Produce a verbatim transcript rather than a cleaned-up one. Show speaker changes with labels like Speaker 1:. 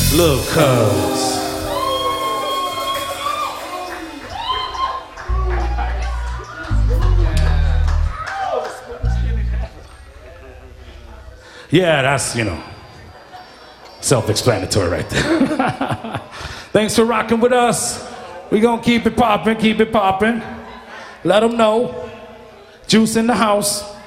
Speaker 1: Look, cuz. Yeah, that's, you know, self-explanatory right there. Thanks for rocking with us. We gonna keep it popping, keep it popping. Let them know. Juice in the house.